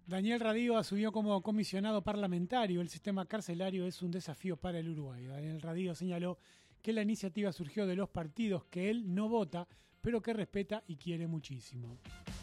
Daniel Radío asumió como comisionado parlamentario. El sistema carcelario es un desafío para el Uruguay. Daniel Radío señaló que la iniciativa surgió de los partidos que él no vota, pero que respeta y quiere muchísimo.